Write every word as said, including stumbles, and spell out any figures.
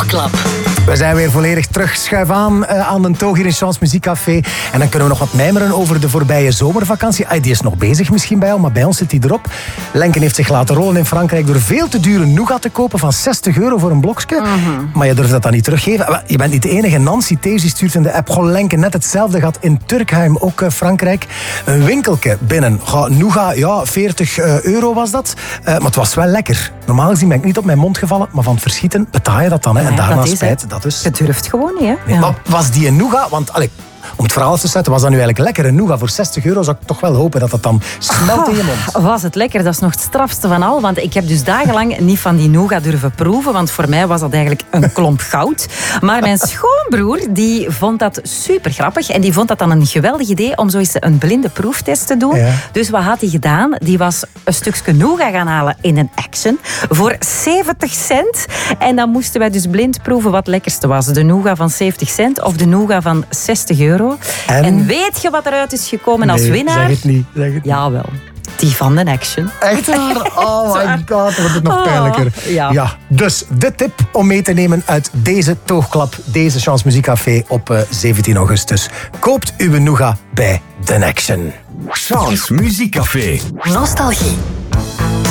Toogklap. We zijn weer volledig terug. Schuif aan uh, aan de toog hier in Chance Muziekcafé. En dan kunnen we nog wat mijmeren over de voorbije zomervakantie. Ah, die is nog bezig misschien bij jou, maar bij ons zit die erop. Lenken heeft zich laten rollen in Frankrijk door veel te dure nougat te kopen van zestig euro voor een blokje. Mm-hmm. Maar je durft dat dan niet teruggeven. Je bent niet de enige. Nancy Thees die stuurt in de app. Goh, Lenken, net hetzelfde gaat in Turkheim, ook uh, Frankrijk. Een winkeltje binnen. Goh, nougat, ja, veertig euro was dat. Uh, maar het was wel lekker. Normaal gezien ben ik niet op mijn mond gevallen, maar van het verschieten betaal je dat dan. Hè. En ja, daarna dat spijt. Is, dat is... Je durft gewoon niet, hè? Nee, Ja. maar was die een nougat? Want, allee, om het verhaal te sluiten, was dat nu eigenlijk lekker? Een nougat voor zestig euro zou ik toch wel hopen dat dat dan smelt in je mond. Oh, was het lekker? Dat is nog het strafste van al. Want ik heb dus dagenlang niet van die nougat durven proeven. Want voor mij was dat eigenlijk een klomp goud. Maar mijn schoonbroer die vond dat super grappig. En die vond dat dan een geweldig idee om zo eens een blinde proeftest te doen. Ja. Dus wat had hij gedaan? Die was een stukje nougat gaan halen in een Action voor zeventig cent. En dan moesten wij dus blind proeven wat het lekkerste was. De nougat van zeventig cent of de nougat van zestig euro. En, en weet je wat eruit is gekomen nee, als winnaar? Zeg het niet. Zeg het niet. Jawel. Die van de Action. Echt waar? Oh my god, dan wordt het nog oh, pijnlijker. Ja. ja. Dus de tip om mee te nemen uit deze toogklap, deze Chance Muziekcafé op uh, zeventien augustus. Koopt uw nougat bij The Action. Chance Muziekcafé. Nostalgie.